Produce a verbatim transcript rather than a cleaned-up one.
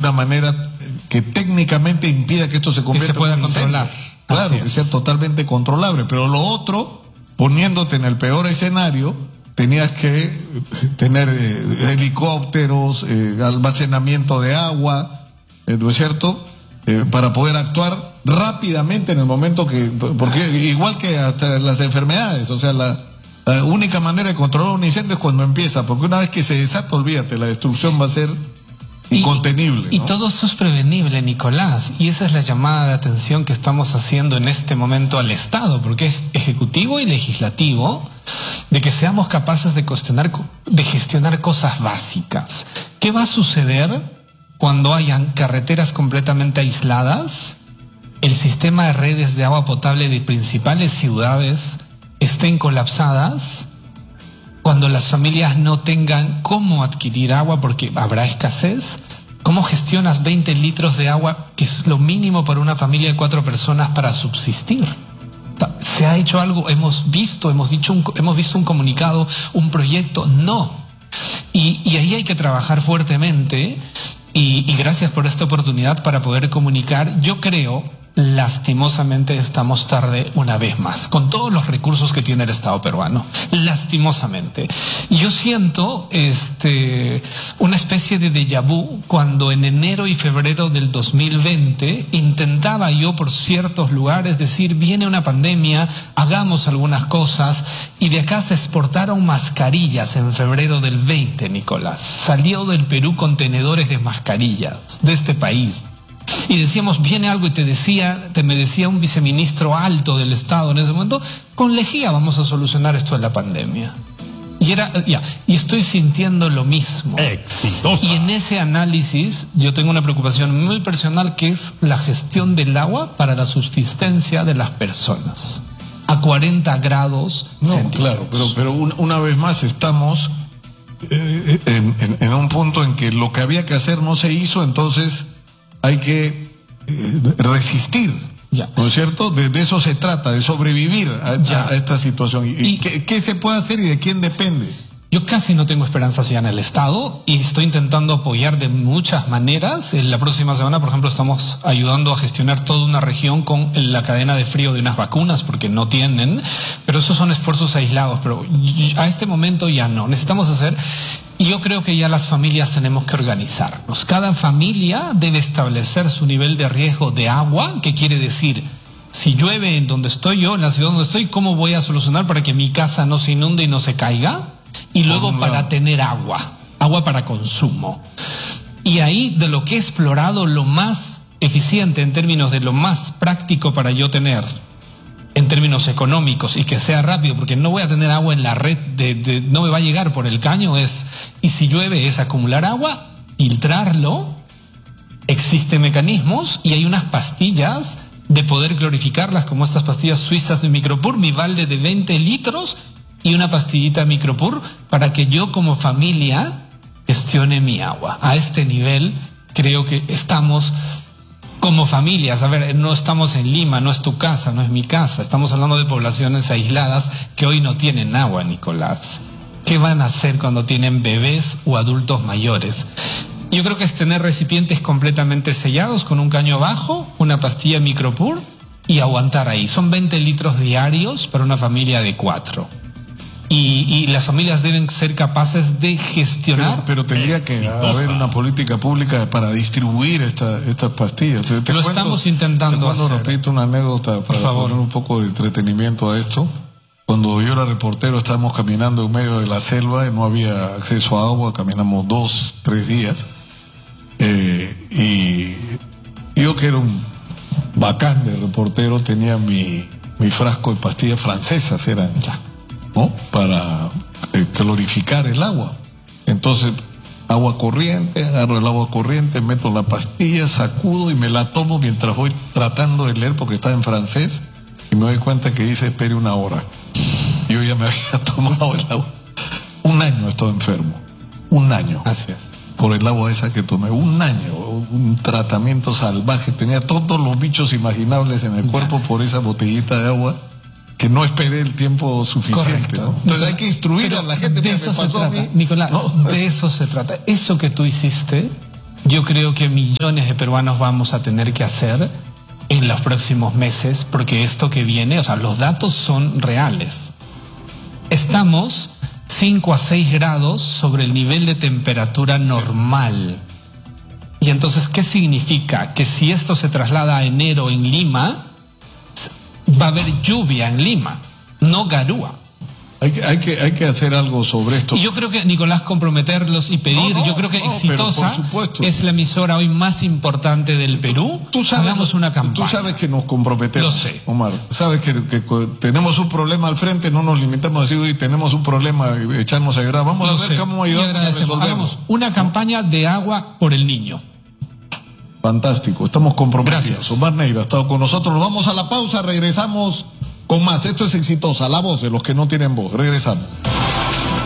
una manera que técnicamente impida que esto se convierta que se pueda en un incendio. controlar. Claro, Así que es. sea totalmente controlable. Pero lo otro, poniéndote en el peor escenario, tenías que tener eh, helicópteros, eh, almacenamiento de agua, eh, ¿no es cierto? Eh, para poder actuar rápidamente en el momento que... Porque igual que hasta las enfermedades, o sea, la, la única manera de controlar un incendio es cuando empieza, porque una vez que se desata, olvídate, la destrucción va a ser incontenible. Y, ¿no? y todo esto es prevenible, Nicolás, y esa es la llamada de atención que estamos haciendo en este momento al Estado, porque es ejecutivo y legislativo, de que seamos capaces de cuestionar, de gestionar cosas básicas. ¿Qué va a suceder cuando hayan carreteras completamente aisladas, el sistema de redes de agua potable de principales ciudades estén colapsadas, cuando las familias no tengan cómo adquirir agua porque habrá escasez? ¿Cómo gestionas veinte litros de agua, que es lo mínimo para una familia de cuatro personas para subsistir? ¿Se ha hecho algo? ¿Hemos visto, hemos dicho, un, hemos visto un comunicado, un proyecto? No. Y, y ahí hay que trabajar fuertemente y, y gracias por esta oportunidad para poder comunicar. Yo creo, lastimosamente, estamos tarde una vez más, con todos los recursos que tiene el Estado peruano. Lastimosamente. Y yo siento este, una especie de déjà vu cuando en enero y febrero del dos mil veinte intentaba yo por ciertos lugares decir, viene una pandemia, hagamos algunas cosas, y de acá se exportaron mascarillas en febrero del veinte, Nicolás. Salió del Perú contenedores de mascarillas de este país. Y decíamos, viene algo, y te decía, te me decía un viceministro alto del Estado en ese momento, con lejía vamos a solucionar esto de la pandemia. Y era, ya, y estoy sintiendo lo mismo. Exitosa. Y en ese análisis yo tengo una preocupación muy personal, que es la gestión del agua para la subsistencia de las personas. A cuarenta grados No, centígrados. claro, pero, pero una, una vez más estamos eh, en, en, en un punto en que lo que había que hacer no se hizo, entonces hay que eh, resistir, ya. ¿no es cierto? De, de eso se trata, de sobrevivir a, a, a esta situación. ¿Y, Y, y ¿qué, qué se puede hacer y de quién depende? Yo casi no tengo esperanzas ya en el Estado y estoy intentando apoyar de muchas maneras. En la próxima semana, por ejemplo, estamos ayudando a gestionar toda una región con la cadena de frío de unas vacunas, porque no tienen, pero esos son esfuerzos aislados, pero a este momento ya no. Necesitamos hacer... Y yo creo que ya las familias tenemos que organizarnos. Cada familia debe establecer su nivel de riesgo de agua, que quiere decir, si llueve en donde estoy yo, en la ciudad donde estoy, ¿cómo voy a solucionar para que mi casa no se inunde y no se caiga? Y luego para tener agua, agua para consumo. Y ahí, de lo que he explorado, lo más eficiente en términos de lo más práctico para yo tener, en términos económicos, y que sea rápido, porque no voy a tener agua en la red, de, de, no me va a llegar por el caño, es, y si llueve, es acumular agua, filtrarlo, existen mecanismos y hay unas pastillas de poder glorificarlas, como estas pastillas suizas de Micropur, mi balde de veinte litros y una pastillita Micropur, para que yo como familia gestione mi agua. A este nivel creo que estamos... Como familias, a ver, no estamos en Lima, no es tu casa, no es mi casa. Estamos hablando de poblaciones aisladas que hoy no tienen agua, Nicolás. ¿Qué van a hacer cuando tienen bebés o adultos mayores? Yo creo que es tener recipientes completamente sellados con un caño abajo, una pastilla Micropur y aguantar ahí. Son veinte litros diarios para una familia de cuatro. Y, y las familias deben ser capaces de gestionar. Pero, pero tendría que Exitosa. haber una política pública para distribuir esta, estas pastillas. Te, te Lo cuento, estamos intentando te cuento hacer. Repito una anécdota para favor. poner un poco de entretenimiento a esto. Cuando yo era reportero, estábamos caminando en medio de la selva y no había acceso a agua. Caminamos dos, tres días. Eh, y yo, que era un bacán de reportero, tenía mi, mi frasco de pastillas francesas, eran ya, ¿no? Para eh, calorificar el agua. Entonces, agua corriente, agarro el agua corriente, meto la pastilla, sacudo y me la tomo mientras voy tratando de leer, porque está en francés, y me doy cuenta que dice espere una hora. Yo ya me había tomado el agua. Un año estoy enfermo. Un año. Así es. Por el agua esa que tomé. Un año. Un tratamiento salvaje. Tenía todos los bichos imaginables en el ya. cuerpo por esa botellita de agua, que no esperé el tiempo suficiente, ¿no? Entonces Nicolás, hay que instruir pero a la gente. de Que eso me se pasó trata, a mí. Nicolás, No. de eso se trata. Eso que tú hiciste yo creo que millones de peruanos vamos a tener que hacer en los próximos meses, porque esto que viene, o sea, los datos son reales. Estamos cinco a seis grados sobre el nivel de temperatura normal. Y entonces, ¿qué significa? Que si esto se traslada a enero en Lima, va a haber lluvia en Lima, no garúa. Hay que, hay que, hay que hacer algo sobre esto. Y yo creo que, Nicolás, comprometerlos y pedir, no, no, yo creo que no, Exitosa es la emisora hoy más importante del Perú. Tú, tú sabes, hagamos una campaña. Tú sabes que nos comprometemos, Lo sé. Omar. Sabes que, que, que tenemos un problema al frente, no nos limitamos a decir, hoy tenemos un problema, echarnos a llorar. Vamos Lo a ver sé. cómo ayudamos a resolverlo. Hagamos una campaña de agua por el niño. Fantástico, estamos comprometidos. Gracias. Omar Neira ha estado con nosotros. Nos vamos a la pausa, regresamos con más. Esto es Exitosa, la voz de los que no tienen voz. Regresamos.